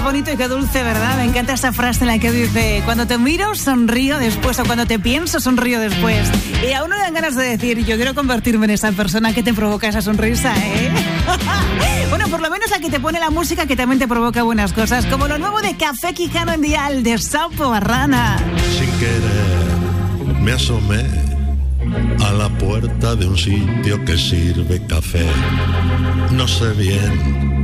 bonito y qué dulce, ¿verdad? Me encanta esa frase en la que dice: cuando te miro, sonrío después, o cuando te pienso, sonrío después. Y aún no dan ganas de decir: yo quiero convertirme en esa persona que te provoca esa sonrisa, ¿eh? Bueno, por lo menos la que te pone la música que también te provoca buenas cosas, como lo nuevo de Café Quijano en Dial, de Sapo Barrana. Sin querer me asomé a la puerta de un sitio que sirve café. No sé bien